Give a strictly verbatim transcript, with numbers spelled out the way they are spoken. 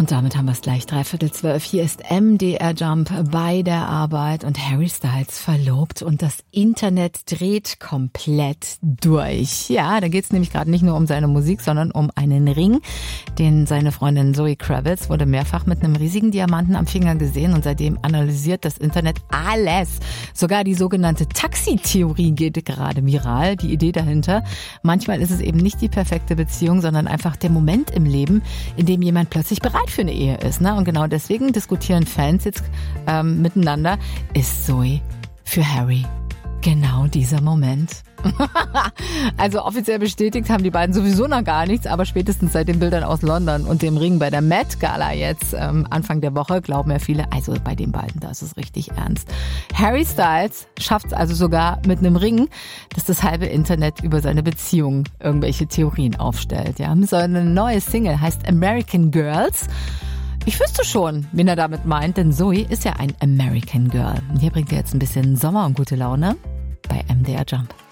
Und damit haben wir es gleich dreiviertel zwölf. Hier ist M D R Jump bei der Arbeit und Harry Styles verlobt und das Internet dreht komplett durch. Ja, da geht es nämlich gerade nicht nur um seine Musik, sondern um einen Ring, den seine Freundin Zoe Kravitz wurde mehrfach mit einem riesigen Diamanten am Finger gesehen und seitdem analysiert das Internet alles. Sogar die sogenannte Taxi-Theorie geht gerade viral, die Idee dahinter. Manchmal ist es eben nicht die perfekte Beziehung, sondern einfach der Moment im Leben, in dem jemand plötzlich bereit für eine Ehe ist. Ne? Und genau deswegen diskutieren Fans jetzt ähm, miteinander, ist Zoe für Harry genau dieser Moment? Also offiziell bestätigt haben die beiden sowieso noch gar nichts, aber spätestens seit den Bildern aus London und dem Ring bei der Met Gala jetzt ähm, Anfang der Woche glauben ja viele, also bei den beiden, da ist es richtig ernst. Harry Styles schafft es also sogar mit einem Ring, dass das halbe Internet über seine Beziehung irgendwelche Theorien aufstellt. Ja, so eine neue Single heißt American Girls. Ich wüsste schon, wen er damit meint, denn Zoe ist ja ein American Girl. Und hier bringt er jetzt ein bisschen Sommer und gute Laune bei M D R Jump.